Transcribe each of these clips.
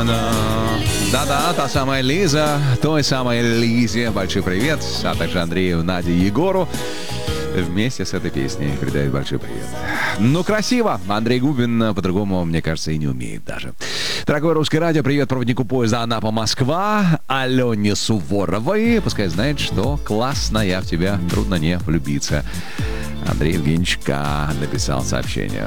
Да-да, та самая Лиза, той самой Лизе большой привет, а также Андрею, Наде, Егору. Вместе с этой песней передает большой привет. Ну, красиво. Андрей Губин по-другому, мне кажется, и не умеет даже. Дорогое русское радио, привет проводнику поезда Анапа-Москва, Алене Суворовой. Пускай знает, что классно, я в тебя, трудно не влюбиться. Андрей Евгеньевич К. написал сообщение.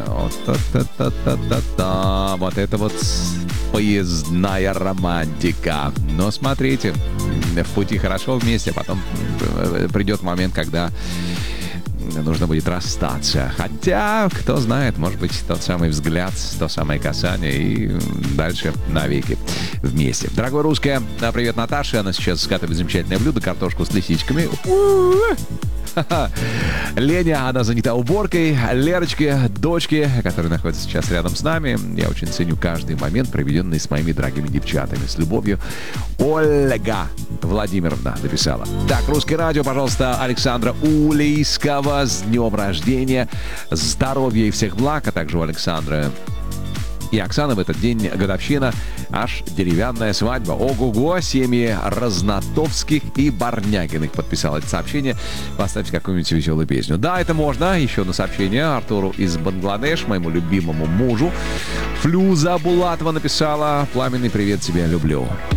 Вот это вот поездная романтика. Но смотрите, в пути хорошо вместе, а потом придет момент, когда нужно будет расстаться. Хотя, кто знает, может быть, тот самый взгляд, то самое касание и дальше навеки вместе. Дорогое русское, привет Наташе. Она сейчас скатывает замечательное блюдо, картошку с лисичками. Леня, она занята уборкой. Лерочке, дочке, которая находится сейчас рядом с нами. Я очень ценю каждый момент, проведенный с моими дорогими девчатами. С любовью, Ольга Владимировна написала. Так, русское радио, пожалуйста, Александра Улейского с днем рождения. Здоровья и всех благ, а также у Александра и Оксаны в этот день годовщина, аж деревянная свадьба. Ого-го, семьи Разнотовских и Барнягиных подписал это сообщение. Поставьте какую-нибудь веселую песню. Да, это можно. Еще одно сообщение Артуру из Бангладеш, моему любимому мужу. Флюза Булатова написала: пламенный привет тебе, люблю.